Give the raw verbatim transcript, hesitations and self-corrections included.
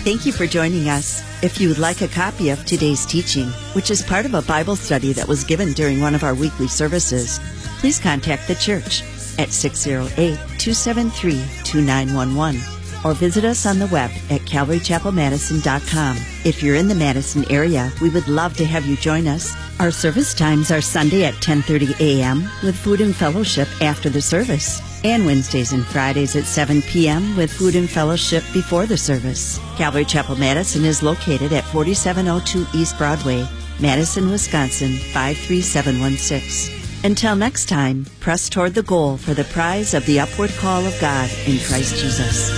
Thank you for joining us. If you would like a copy of today's teaching, which is part of a Bible study that was given during one of our weekly services, please contact the church at six oh eight, two seven three, two nine one one or visit us on the web at calvary chapel madison dot com. If you're in the Madison area, we would love to have you join us. Our service times are Sunday at ten thirty a.m. with food and fellowship after the service, and Wednesdays and Fridays at seven p.m. with food and fellowship before the service. Calvary Chapel Madison is located at forty-seven oh two East Broadway, Madison, Wisconsin, five three seven one six. Until next time, press toward the goal for the prize of the upward call of God in Christ Jesus.